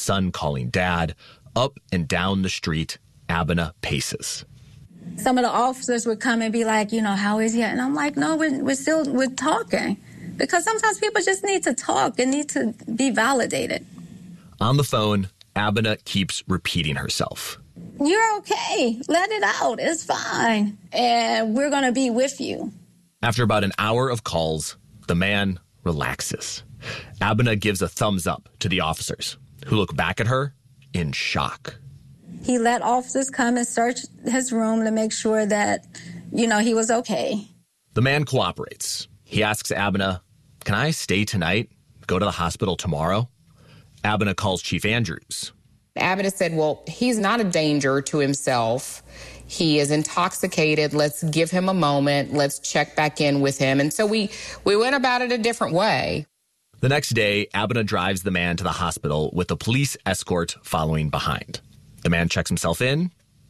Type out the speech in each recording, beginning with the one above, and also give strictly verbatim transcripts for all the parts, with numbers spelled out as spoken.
son calling dad. Up and down the street, Abena paces. Some of the officers would come and be like, you know, how is he? And I'm like, no, we're, we're still, we're talking. Because sometimes people just need to talk and need to be validated. On the phone, Abena keeps repeating herself. You're okay. Let it out. It's fine. And we're going to be with you. After about an hour of calls, the man relaxes. Abena gives a thumbs up to the officers, who look back at her in shock. He let officers come and search his room to make sure that, you know, he was okay. The man cooperates. He asks Abena, can I stay tonight? Go to the hospital tomorrow? Abena calls Chief Andrews. Abena said, well, he's not a danger to himself. He is intoxicated. Let's give him a moment. Let's check back in with him. And so we, we went about it a different way. The next day, Abena drives the man to the hospital with a police escort following behind. The man checks himself in.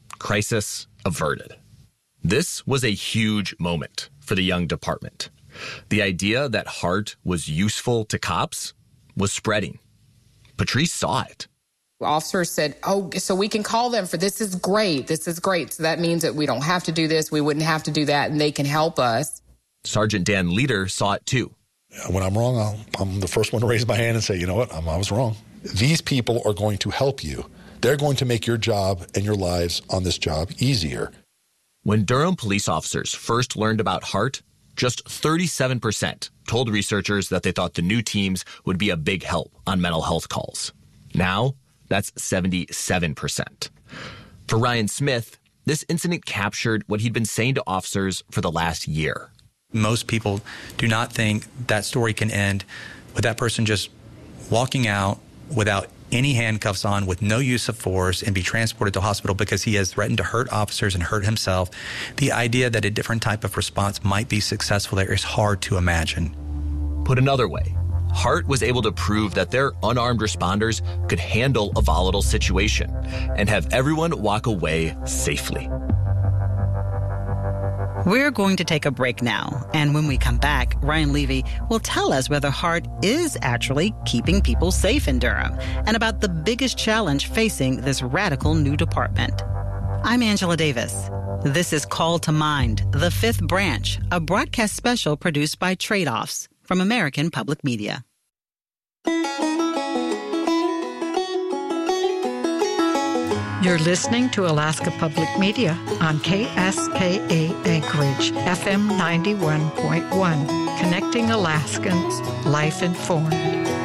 Crisis averted. This was a huge moment for the young department. The idea that Hart was useful to cops was spreading. Patrice saw it. Officers said, oh, so we can call them for this is great. This is great. So that means that we don't have to do this. We wouldn't have to do that, and they can help us. Sergeant Dan Leader saw it too. When I'm wrong, I'll, I'm the first one to raise my hand and say, you know what, I'm, I was wrong. These people are going to help you. They're going to make your job and your lives on this job easier. When Durham police officers first learned about Hart, just thirty-seven percent told researchers that they thought the new teams would be a big help on mental health calls. Now, that's seventy-seven percent. For Ryan Smith, this incident captured what he'd been saying to officers for the last year. Most people do not think that story can end with that person just walking out without any handcuffs on, with no use of force, and be transported to a hospital because he has threatened to hurt officers and hurt himself. The idea that a different type of response might be successful there is hard to imagine. Put another way, Hart was able to prove that their unarmed responders could handle a volatile situation and have everyone walk away safely. We're going to take a break now, and when we come back, Ryan Levy will tell us whether Hart is actually keeping people safe in Durham and about the biggest challenge facing this radical new department. I'm Angela Davis. This is Call to Mind, The Fifth Branch, a broadcast special produced by Trade Offs from American Public Media. You're listening to Alaska Public Media on K S K A Anchorage, F M ninety-one point one, connecting Alaskans, life informed.